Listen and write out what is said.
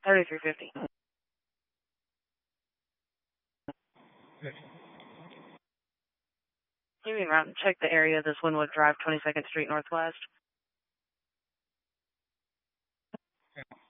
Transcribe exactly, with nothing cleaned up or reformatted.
thirty-three fifty. Leaving route and check the area of this Wynwood Drive, twenty-second Street Northwest.